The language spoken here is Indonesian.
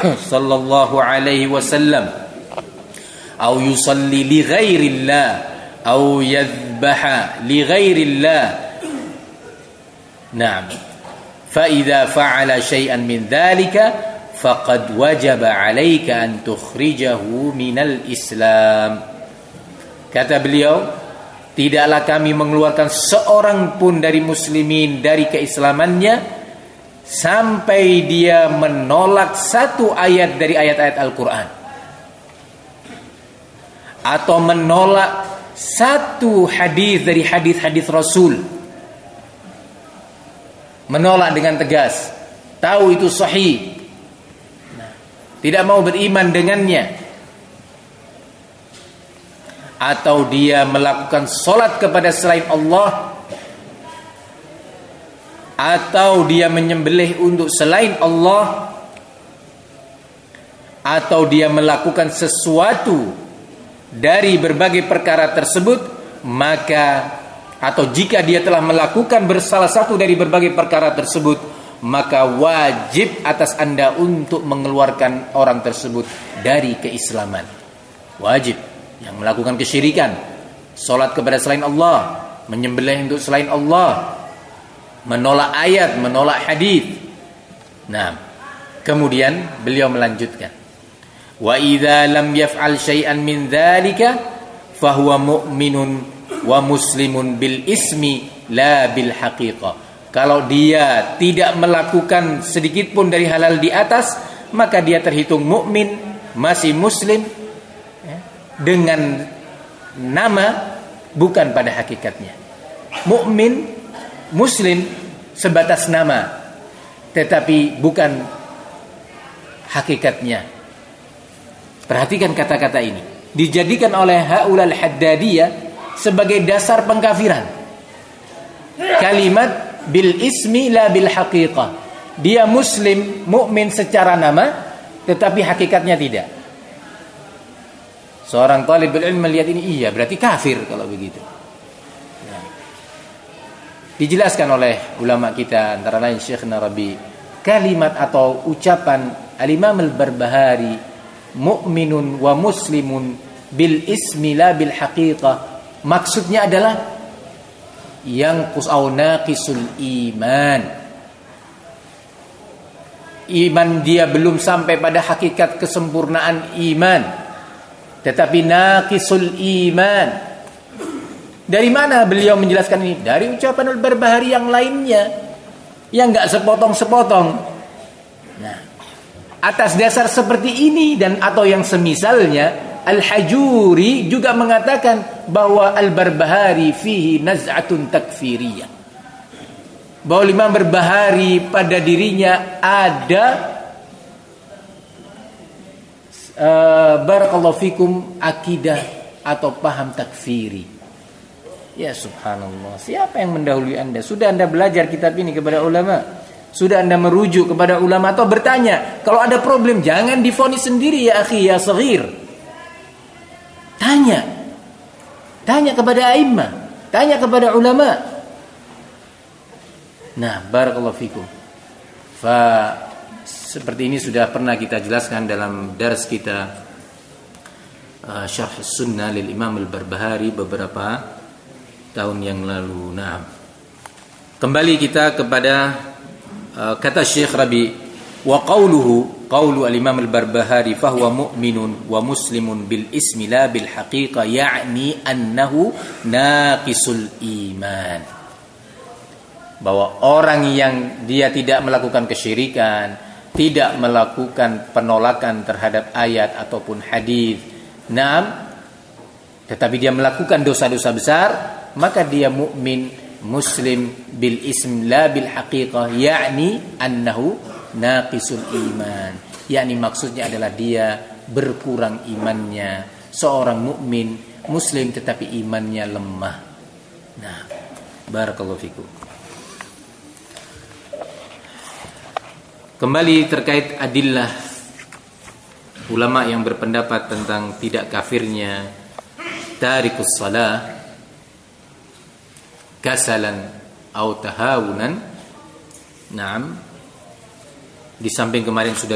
sallallahu alaihi wasallam au yusalli li ghairillah au yadhbaha li ghairillah. Naam. Fa idza fa'ala syai'an min dzalika faqad wajaba 'alaika an tukhrijahu minal Islam. Kata beliau, tidaklah kami mengeluarkan seorang pun dari muslimin dari keislamannya sampai dia menolak satu ayat dari ayat-ayat Al-Quran, atau menolak satu hadis dari hadis-hadis Rasul. Menolak dengan tegas, tahu itu sahih, tidak mau beriman dengannya. Atau dia melakukan solat kepada selain Allah, atau dia menyembelih untuk selain Allah, atau dia melakukan sesuatu dari berbagai perkara tersebut, maka atau jika dia telah melakukan bersalah satu dari berbagai perkara tersebut, maka wajib atas Anda untuk mengeluarkan orang tersebut dari keislaman. Wajib. Yang melakukan kesyirikan, salat kepada selain Allah, menyembelih untuk selain Allah, menolak ayat, menolak hadis. Nah, kemudian beliau melanjutkan, wa idza lam yaf'al syai'an min dzalika fahuwa mu'minun wa muslimun bil ismi la bil haqiqah. Kalau dia tidak melakukan sedikit pun dari halal di atas, maka dia terhitung mukmin, masih muslim dengan nama, bukan pada hakikatnya. Mukmin, muslim sebatas nama, tetapi bukan hakikatnya. Perhatikan kata-kata ini, dijadikan oleh haulal haddadiyah sebagai dasar pengkafiran. Kalimat bil ismi la bil haqiqah. Dia muslim, mukmin secara nama, tetapi hakikatnya tidak. Seorang talibul ilm melihat ini, iya berarti kafir kalau begitu. Nah, dijelaskan oleh ulama kita, antara lain Syekh Narabi, kalimat atau ucapan Al-Imam Al-Barbahari, mu'minun wa muslimun bil ismi la bil haqiqah, maksudnya adalah yang qusau naqisul iman. Iman dia belum sampai pada hakikat kesempurnaan iman, tetapi naqisul iman. Dari mana beliau menjelaskan ini? Dari ucapan Al-Barbahari yang lainnya, yang enggak sepotong-sepotong. Nah, atas dasar seperti ini dan atau yang semisalnya, Al-Hajuri juga mengatakan bahwa Al-Barbahari fihi naz'atun takfiriyah. Bahwa Imam Barbahari pada dirinya ada barakallahu fikum akidah atau paham takfiri. Ya subhanallah, siapa yang mendahului Anda? Sudah Anda belajar kitab ini kepada ulama? Sudah Anda merujuk kepada ulama atau bertanya? Kalau ada problem jangan divonis sendiri ya akhi ya saghir. Tanya kepada a'immah, tanya kepada ulama. Nah, barakallahu fikum. Seperti ini sudah pernah kita jelaskan dalam dars kita Syarh Sunnah lil Imam Al-Barbahari beberapa tahun yang lalu. Nah, kembali kita kepada kata Syekh Rabi, wa qawlu al-Imam Al-Barbahari fahuwa mu'minun wa muslimun bil ismi la bil haqiqah, ya'ni annahu naqisul iman. Bahwa orang yang dia tidak melakukan kesyirikan, tidak melakukan penolakan terhadap ayat ataupun hadis, tetapi dia melakukan dosa-dosa besar, maka dia mukmin muslim bil ism la bil haqiqah, yakni annahu naqisul iman, yakni maksudnya adalah dia berkurang imannya. Seorang mukmin muslim tetapi imannya lemah. Nah, barakallahu fikum. Kembali terkait adillah ulama yang berpendapat tentang tidak kafirnya tarikus shalah kasalan atau tahawunan. Naam, di samping kemarin sudah